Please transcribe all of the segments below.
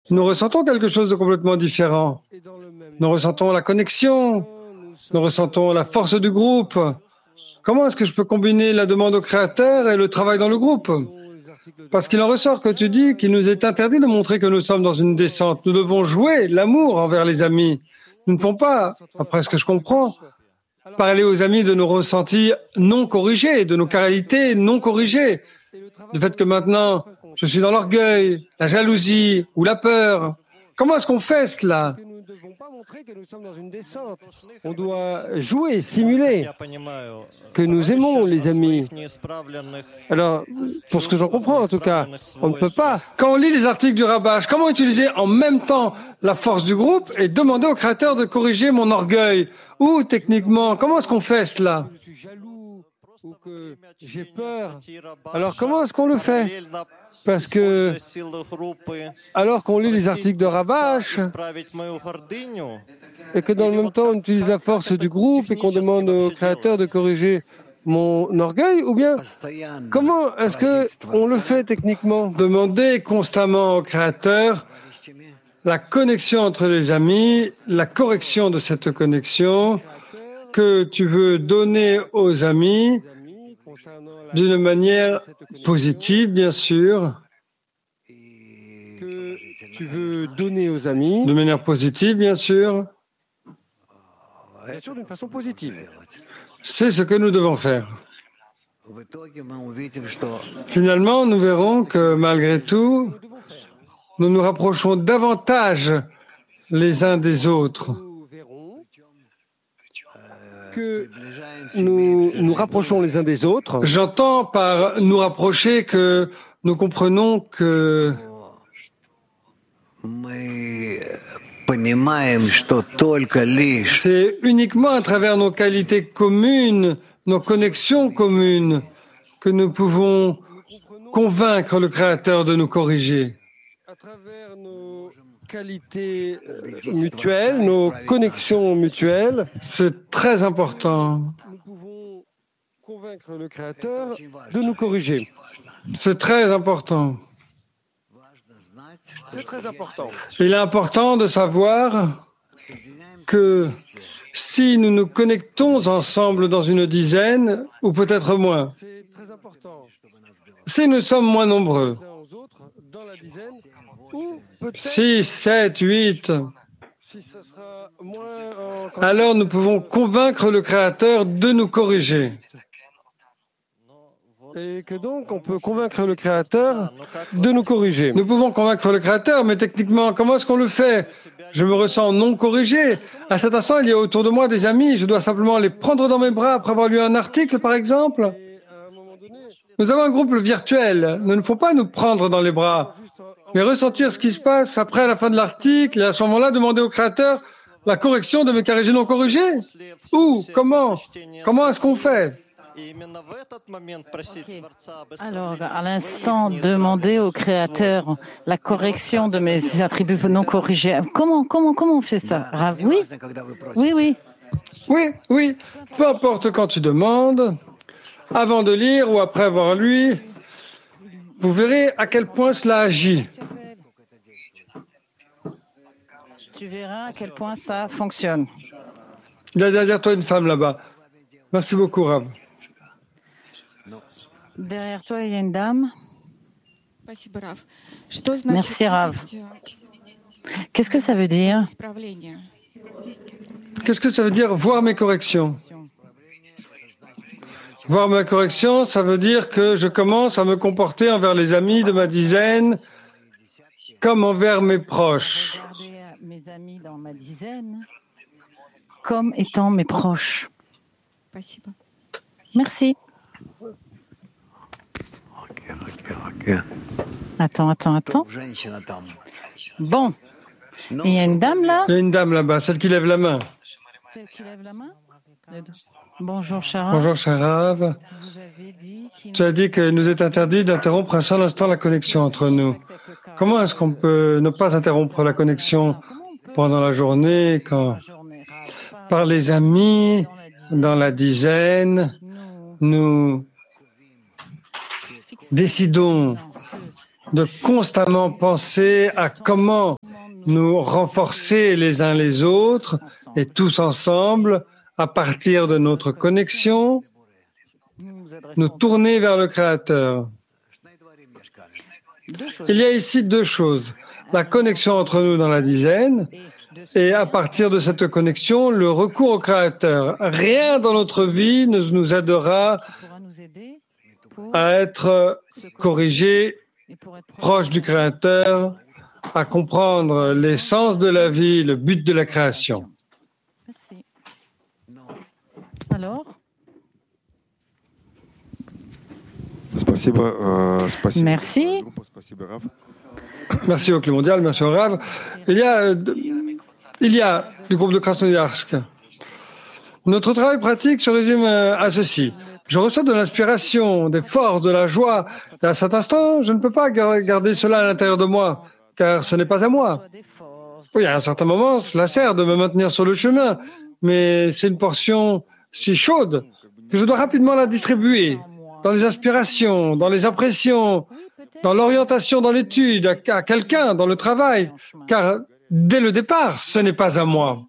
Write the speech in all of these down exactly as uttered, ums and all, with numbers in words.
nous ressentons quelque chose de complètement différent. Nous ressentons la connexion, nous ressentons la force du groupe. Comment est-ce que je peux combiner la demande au Créateur et le travail dans le groupe? Parce qu'il en ressort que tu dis qu'il nous est interdit de montrer que nous sommes dans une descente. Nous devons jouer l'amour envers les amis. Nous ne font pas, après ce que je comprends, parler aux amis de nos ressentis non corrigés, de nos qualités non corrigées. Du fait que maintenant, je suis dans l'orgueil, la jalousie ou la peur. Comment est-ce qu'on fait cela? Nous ne devons pas montrer que nous sommes dans une descente. On doit jouer, simuler que nous aimons les amis. Alors, pour ce que j'en comprends en tout cas, on ne peut pas. Quand on lit les articles du Rabbah, comment utiliser en même temps la force du groupe et demander au Créateur de corriger mon orgueil? Ou techniquement, comment est-ce qu'on fait cela? Je suis jaloux ou que j'ai peur. Alors comment est-ce qu'on le fait? Parce que, alors qu'on lit les articles de Rabash, et que dans le même temps on utilise la force du groupe et qu'on demande au Créateur de corriger mon orgueil, ou bien comment est-ce qu'on le fait techniquement? Demander constamment au Créateur la connexion entre les amis, la correction de cette connexion que tu veux donner aux amis d'une manière positive, bien sûr. Que tu veux donner aux amis. De manière positive, bien sûr. Bien sûr, d'une façon positive. C'est ce que nous devons faire. Finalement, nous verrons que malgré tout, nous nous rapprochons davantage les uns des autres. Nous verrons que nous nous rapprochons les uns des autres. J'entends par nous rapprocher que nous comprenons que c'est uniquement à travers nos qualités communes, nos connexions communes, que nous pouvons convaincre le Créateur de nous corriger. À travers nos qualités mutuelles, nos connexions mutuelles, c'est très important. Nous pouvons convaincre le Créateur de nous corriger. C'est très important. C'est très important. Il est important de savoir que si nous nous connectons ensemble dans une dizaine, ou peut-être moins, C'est très important. si nous sommes moins nombreux, Les uns aux autres, dans la dizaine, ou peut-être six, sept, huit, si ce sera moins en... alors nous pouvons convaincre le Créateur de nous corriger. Et que donc on peut convaincre le Créateur de nous corriger. Nous pouvons convaincre le Créateur, mais techniquement, comment est-ce qu'on le fait? Je me ressens non corrigé. À cet instant, il y a autour de moi des amis. Je dois simplement les prendre dans mes bras après avoir lu un article, par exemple. Et à un moment donné, Nous avons un groupe virtuel. Nous ne faut pas nous prendre dans les bras, mais ressentir ce qui se passe après la fin de l'article et à ce moment-là, demander au Créateur la correction de mes carrés non corrigés. Où? Comment? Comment est-ce qu'on fait? Okay. Alors, à l'instant, demander au Créateur la correction de mes attributs non corrigés. Comment, comment, comment on fait ça? Rav? Oui, oui, oui. Oui, oui. Peu importe quand tu demandes, avant de lire ou après avoir lu, vous verrez à quel point cela agit. Tu verras à quel point ça fonctionne. Il y a derrière toi une femme là-bas. Merci beaucoup, Rav. Derrière toi, il y a une dame. Спасибо, Рав. Что значит Merci, Rav. видеть, Qu'est-ce que ça veut dire? исправление? Qu'est-ce que ça veut dire voir mes corrections? Voir mes corrections, ça veut dire que je commence à me comporter envers les amis de ma dizaine comme envers mes proches. Regarder mes amis dans ma dizaine comme étant mes proches. Спасибо. Merci. Attends, attends, attends. Bon. Il y a une dame là? Il y a une dame là-bas, celle qui lève la main. Celle qui lève la main? Bonjour, Shara. Bonjour, Sharav. Vous avez dit qu'il Tu as dit qu'il nous est interdit d'interrompre un seul instant la connexion entre nous. Comment est-ce qu'on peut ne pas interrompre la connexion pendant la journée, quand, par les amis, dans la dizaine, nous décidons de constamment penser à comment nous renforcer les uns les autres et tous ensemble, à partir de notre connexion, nous tourner vers le Créateur. Il y a ici deux choses. La connexion entre nous dans la dizaine et à partir de cette connexion, le recours au Créateur. Rien dans notre vie ne nous aidera à être corrigé, proche du Créateur, à comprendre l'essence de la vie, le but de la création. Merci. Alors Merci. Merci au Club mondial, merci au Rav. Il y a, il y a du groupe de Krasnoyarsk. Notre travail pratique se résume à ceci. Je reçois de l'inspiration, des forces, de la joie. Et à cet instant, je ne peux pas garder cela à l'intérieur de moi, car ce n'est pas à moi. Oui, à un certain moment, cela sert de me maintenir sur le chemin, mais c'est une portion si chaude que je dois rapidement la distribuer dans les inspirations, dans les impressions, dans l'orientation, dans l'étude, à, à quelqu'un, dans le travail, car dès le départ, ce n'est pas à moi.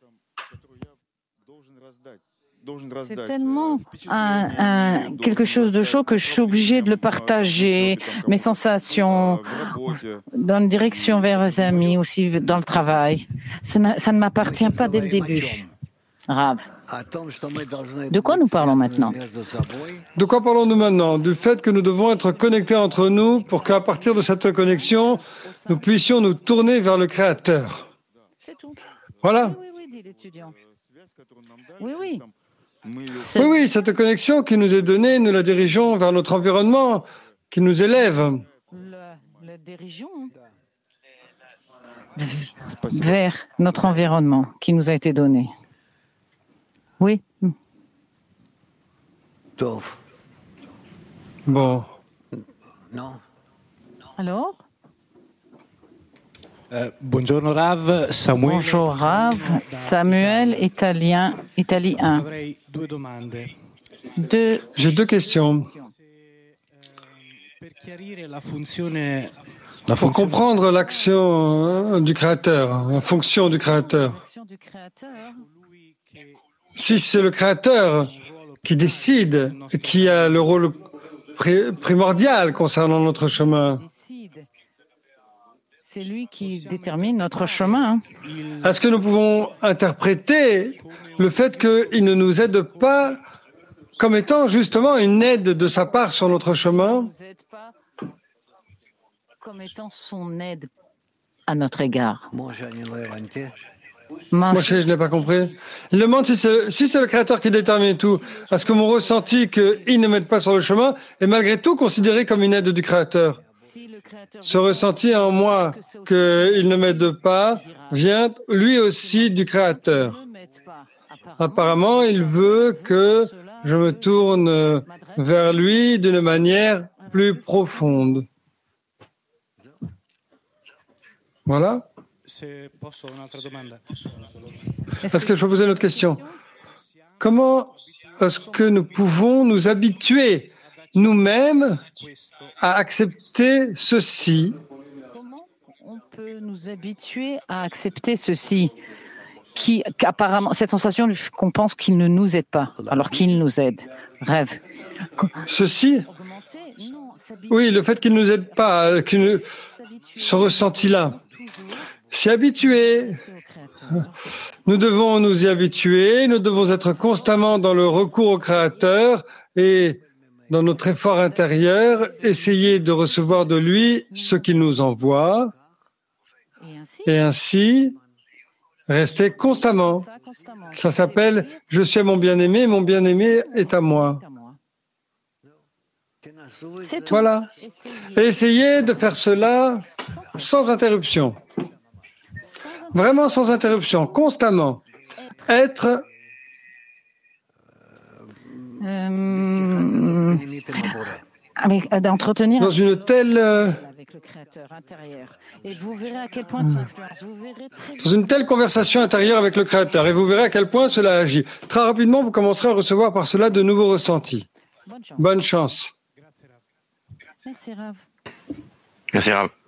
C'est tellement un, un, quelque chose de chaud que je suis obligée de le partager, mes sensations, dans une direction vers les amis, aussi dans le travail. Ça, ça ne m'appartient pas dès le début. Rav. De quoi nous parlons maintenant? De quoi parlons-nous maintenant? Du fait que nous devons être connectés entre nous pour qu'à partir de cette connexion, nous puissions nous tourner vers le Créateur. C'est tout. Voilà. Oui, oui, oui, dit l'étudiant. Oui, oui. Oui, oui, cette connexion qui nous est donnée, nous la dirigeons vers notre environnement, qui nous élève. Le, le dirigeons vers notre environnement qui nous a été donné. Oui. Bon. Alors? Euh, Buongiorno Rav, Samuel. Bonjour Rav, Samuel, italien, Italie un. Deux. J'ai deux questions. Pour comprendre l'action du Créateur, la fonction du Créateur. Si c'est le Créateur qui décide, qui a le rôle primordial concernant notre chemin, c'est lui qui détermine notre chemin. Est-ce que nous pouvons interpréter le fait qu'il ne nous aide pas comme étant justement une aide de sa part sur notre chemin? Comme étant son aide à notre égard. Moi, je, je n'ai pas compris. Il demande si c'est, si c'est le Créateur qui détermine tout. Est-ce que mon ressenti qu'il ne m'aide pas sur le chemin est malgré tout considéré comme une aide du Créateur? Ce ressenti en moi qu'il ne m'aide pas vient lui aussi du Créateur. Apparemment, il veut que je me tourne vers lui d'une manière plus profonde. Voilà. Est-ce que je peux poser une autre question? Comment est-ce que nous pouvons nous habituer nous-mêmes à accepter ceci? Comment on peut nous habituer à accepter ceci? Qui, apparemment, cette sensation qu'on pense qu'il ne nous aide pas, alors qu'il nous aide. Rêve. Ceci? Oui, le fait qu'il ne nous aide pas, qu'il ne... ce ressenti-là. S'y habituer. Nous devons nous y habituer, nous devons être constamment dans le recours au Créateur et dans notre effort intérieur, essayer de recevoir de lui ce qu'il nous envoie et ainsi rester constamment. Ça s'appelle « Je suis à mon bien-aimé, mon bien-aimé est à moi ». Voilà. Et essayez de faire cela sans interruption. Vraiment sans interruption, constamment. Être... Euh, avec, d'entretenir dans une telle... avec le Créateur intérieur. Et vous verrez à quel point ça influence. Vous verrez très... Dans une telle conversation intérieure avec le Créateur. Et vous verrez à quel point cela agit. Très rapidement, vous commencerez à recevoir par cela de nouveaux ressentis. Bonne chance. Bonne chance. Merci Rav. Merci Rav.